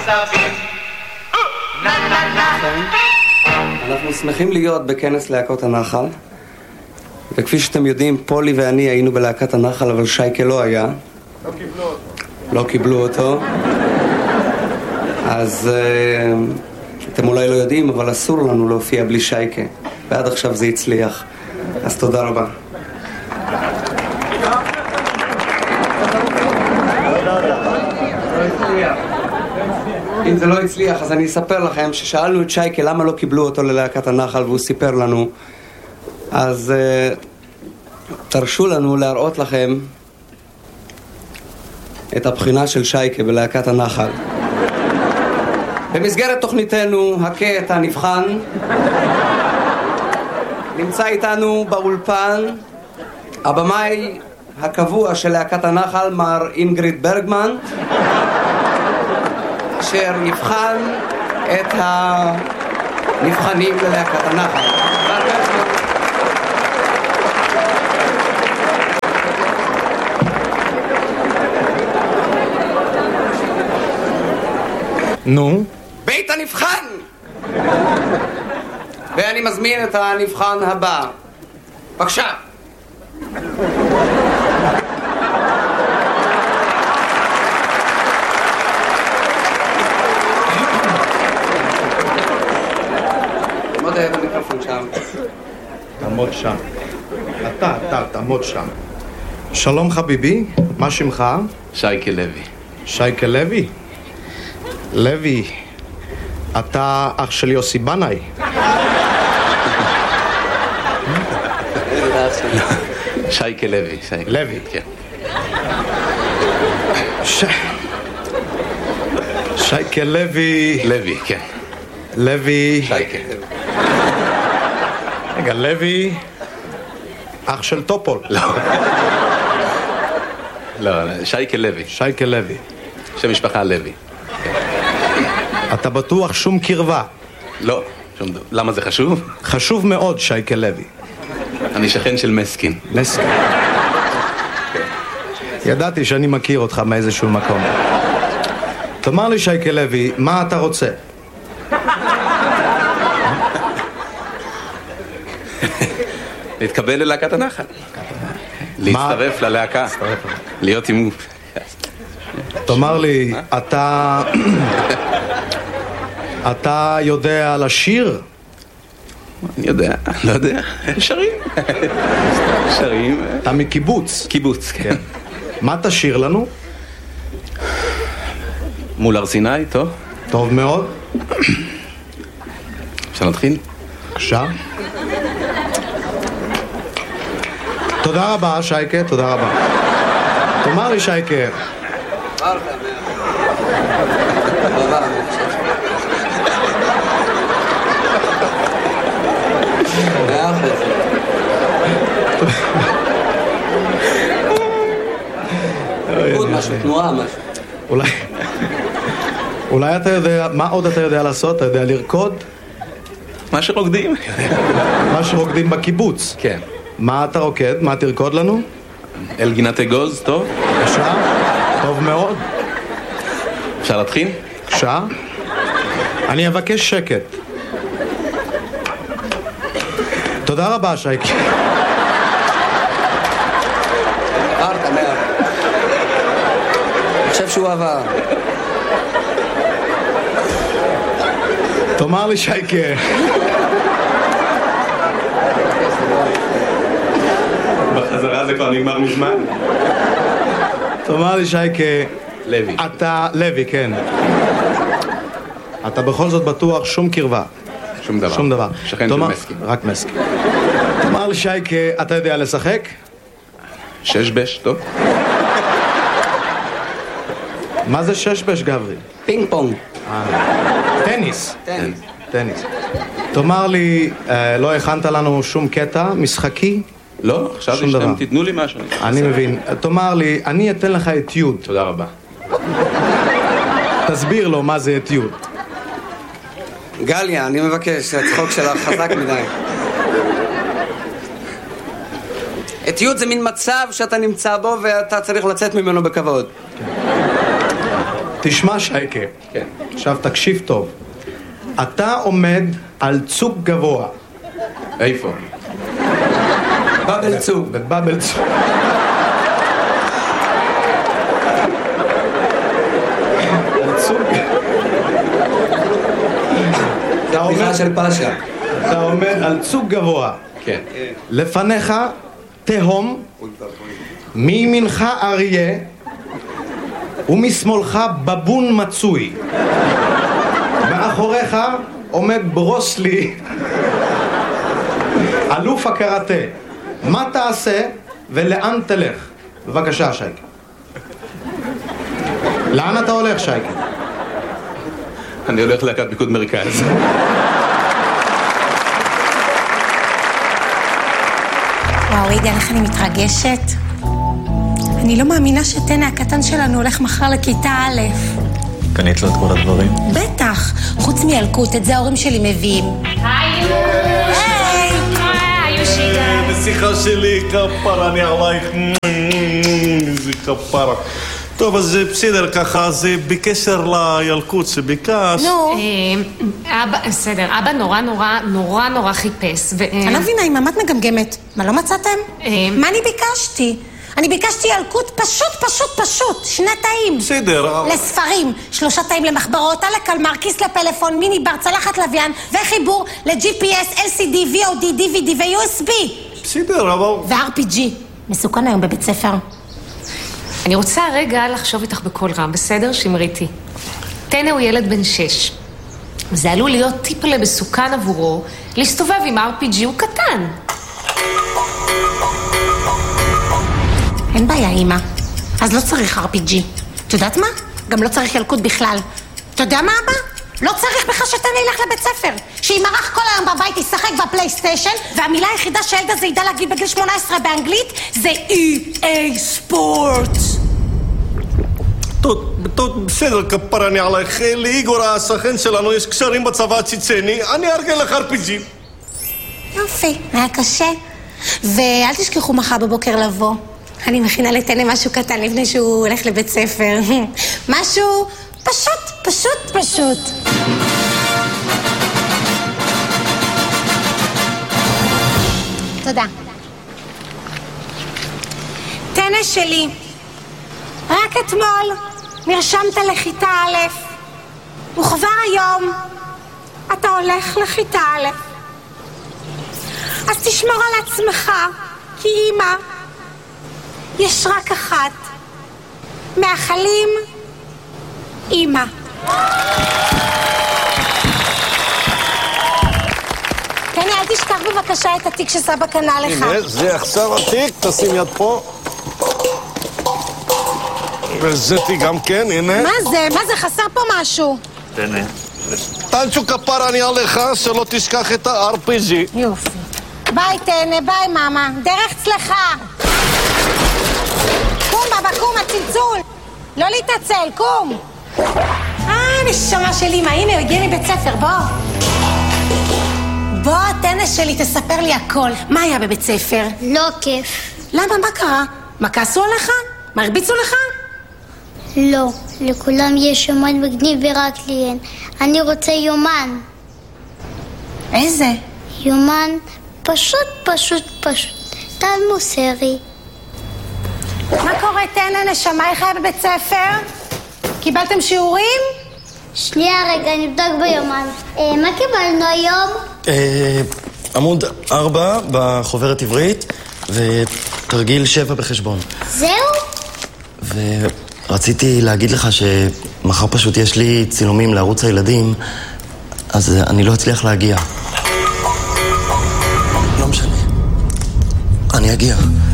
אנחנו שמחים להיות בכנס להקות הנחל, וכפי שאתם יודעים, פולי ואני היינו בלהקת הנחל, אבל שייקה לא היה. לא קיבלו אותו. אז אתם אולי לא יודעים, אבל אסור לנו להופיע בלי שייקה, ועד עכשיו זה הצליח. אז תודה רבה. אם זה לא הצליח, אז אני אספר לכם ששאלנו את שייקה למה לא קיבלו אותו ללהקת הנחל, והוא סיפר לנו. אז תרשו לנו להראות לכם את הבחינה של שייקה בלהקת הנחל. במסגרת תוכניתנו, הקטע נבחן, נמצא איתנו באולפן הבמאי הקבוע של להקת הנחל, מר אינגריד ברגמן, אשר יבחן את הנבחנים ללהקת הנחל. נו? בית הנבחן! ואני מזמין את הנבחן הבא. בבקשה. עמוד את המיקרופון שם. תעמוד שם. אתה, תעמוד שם. שלום חביבי, מה שמך? שייקה לוי. שייקה לוי? לוי, אתה אח של יוסי בנאי. שייקה לוי. לוי? כן. שייקה לוי. לוי, כן. לוי. שייקה. רגע, לוי, אח של טופול. לא, שייקה לוי. שייקה לוי. שם משפחה לוי. אתה בטוח שום קרבה? לא, שום דבר. למה זה חשוב? חשוב מאוד, שייקה לוי. אני שכן של מסקין. מסקין. ידעתי שאני מכיר אותך מאיזשהו מקום. תאמר לי, שייקה לוי, מה אתה רוצה? להתקבל ללהקת הנחל. להצטרף ללהקה. להיות עם... תאמר לי, אתה יודע לשיר? אני יודע, לא יודע. שרים. שרים. אתה מקיבוץ. קיבוץ, כן. מה תשיר לנו? מול הר סיני, טוב? טוב מאוד. אפשר להתחיל? בבקשה. תודה רבה, שייקה, תודה רבה. תאמר לי, שייקה. משהו, תנועה, משהו. אולי אתה יודע, מה עוד אתה יודע לעשות? אתה יודע לרקוד? מה שרוקדים. מה שרוקדים בקיבוץ. כן. מה אתה רוקד? מה תרקוד לנו? אל גינת אגוז, טוב? בבקשה. טוב מאוד. אפשר להתחיל? בבקשה. אני אבקש שקט. תודה רבה, שייקה. עברת, מאיר. אני חושב שהוא עבר. תאמר לי, שייקה. בחזרה זה כבר נגמר מזמן. תאמר לי, שייקה. לוי. אתה, לוי, כן. אתה בכל זאת בטוח שום קרבה. שום דבר. שום דבר. שכן של מסקין. רק מסקין. תאמר לי, שייקה, אתה יודע לשחק? שש-בש, טוב? מה זה שש-בש, גברי? פינג פונג. טניס. טניס. תאמר לי, לא הכנת לנו שום קטע משחקי? לא, חשבתי שאתם תיתנו לי משהו. אני מבין. תאמר לי, אני אתן לך אתיוד. תודה רבה. תסביר לו מה זה אתיוד. גליה, אני מבקש, הצחוק שלך חזק מדי. אתיוד זה מין מצב שאתה נמצא בו ואתה צריך לצאת ממנו בכבוד. תשמע שייקה. כן. עכשיו תקשיב טוב. אתה עומד על צוק גבוה. איפה? בבל צוק. בבבל צוק. בדיחה של פאשה. אתה עומד על צוק גבוה. כן. לפניך תהום, מימינך אריה ומשמאלך בבון מצוי. מאחוריך עומד ברוסלי, אלוף הקראטה. מה תעשה ולאן תלך? בבקשה שייקה. לאן אתה הולך שייקה? אני הולך להקת פיקוד מרכז. וואו, יגאל, איך אני מתרגשת. אני לא מאמינה שטנא הקטן שלנו הולך מחר לכיתה א'. קנית לו את כל הדברים? בטח, חוץ מילקוט, את זה ההורים שלי מביאים. היי! היי, שיגה. נסיכה שלי, כפרה, אני עלייך. איזה כפרה. טוב, אז זה בסדר ככה, זה בקשר לילקוט שביקש. נו. אבא, בסדר, אבא נורא חיפש. אני לא מבינה, אם את מגמגמת. מה, לא מצאתם? מה אני ביקשתי? אני ביקשתי ילקוט פשוט, 2 תאים. בסדר. לספרים, 3 תאים למחברות, על הקלמר, כיס לפלאפון, מיני בר, צלחת לוויין, וחיבור ל-GPS, LCD, VOD, DVD ו-USB. בסדר, אבל... ו-RPG. מסוכן היום בבית ספר. אני רוצה רגע לחשוב איתך בקול רם, בסדר, שמריתי? טנא הוא ילד בן 6. זה עלול להיות טיפלה מסוכן עבורו להסתובב עם RPG, הוא קטן. אין בעיה, אמא. אז לא צריך RPG. את יודעת מה? גם לא צריך ילקוט בכלל. אתה יודע מה, אבא? לא צריך בכלל שטנא ילך לבית ספר. שימרח כל היום בבית, ישחק בפלייסטיישן, והמילה היחידה שהילד הזה ידע להגיד בגיל 18 באנגלית זה EA ספורט. טוב, בסדר, כפרה, אני עלייך. לאיגור השכן שלנו יש קשרים בצבא הצ'צ'ני, אני ארגן לך RPG. יופי, היה קשה. ואל תשכחו מחר בבוקר לבוא. אני מכינה לטנא משהו קטן לפני שהוא הולך לבית ספר. משהו פשוט. תודה. טנא שלי, רק אתמול נרשמת לכיתה א', וכבר היום אתה הולך לכיתה א'. אז תשמור על עצמך, כי אמא יש רק אחת. מאחלים, אמא. טנא, אל תשכח בבקשה את התיק שסבא קנה לך. הנה, זה עכשיו התיק, תשים יד פה. וזה תיק גם כן, הנה. מה זה? חסר פה משהו. טנא. טנצ'ו כפרה, אני עליך, שלא תשכח את ה-RPG. יופי. ביי טנא, ביי מאמה. דרך צלחה. קום בבא, קום, הצלצול. לא להתעצל, קום. נשמה של אמא, הנה, הוא הגיע מבית ספר, בוא, טנא שלי, תספר לי הכל. מה היה בבית ספר? לא כיף. למה? מה קרה? מה כעסו עליך? מה הרביצו לך? לא, לכולם יש יומן מגניב ורק לי אין. אני רוצה יומן. איזה? יומן פשוט. טל מוסרי. מה קורה, טנא, נשמה, איך היה בבית ספר? קיבלתם שיעורים? שנייה רגע, נבדוק ביומן. מה קיבלנו היום? עמוד 4 בחוברת עברית ותרגיל 7 בחשבון. זהו? ורציתי להגיד לך שמחר פשוט יש לי צילומים לערוץ הילדים, אז אני לא אצליח להגיע. לא משנה, אני אגיע.